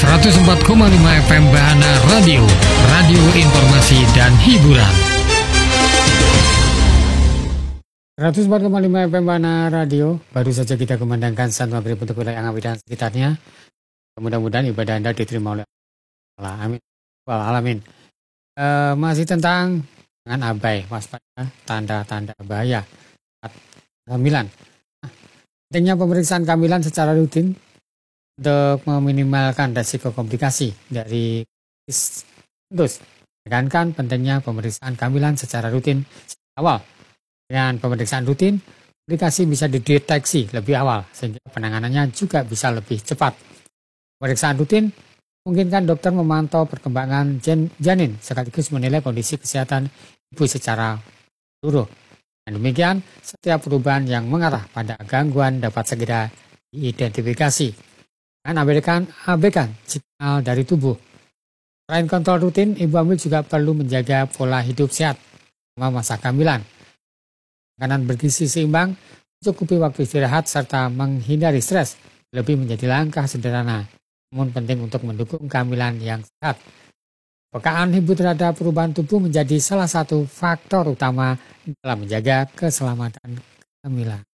104,5 FM Bahana Radio, radio informasi dan hiburan. 104,5 FM Bahana Radio, baru saja kita kumandangkan satu maghrib untuk wilayah Ngawi dan sekitarnya. Mudah-mudahan ibadah Anda diterima oleh Allah. Amin. Alamin. Masih tentang dengan abai, waspada, tanda-tanda bahaya kehamilan. Pentingnya pemeriksaan kehamilan secara rutin untuk meminimalkan resiko komplikasi dari terus. Tekankan pentingnya pemeriksaan kehamilan secara rutin awal. Dengan pemeriksaan rutin, komplikasi bisa dideteksi lebih awal sehingga penanganannya juga bisa lebih cepat. Pemeriksaan rutin memungkinkan dokter memantau perkembangan janin sekaligus menilai kondisi kesehatan ibu secara menyeluruh. Dan demikian, setiap perubahan yang mengarah pada gangguan dapat segera diidentifikasi dan abaikan signal dari tubuh. Selain kontrol rutin, ibu hamil juga perlu menjaga pola hidup sehat selama masa kehamilan. Makanan bergizi seimbang, mencukupi waktu istirahat, serta menghindari stres lebih menjadi langkah sederhana, namun penting untuk mendukung kehamilan yang sehat. Pekaan ibu terhadap perubahan tubuh menjadi salah satu faktor utama dalam menjaga keselamatan kehamilan.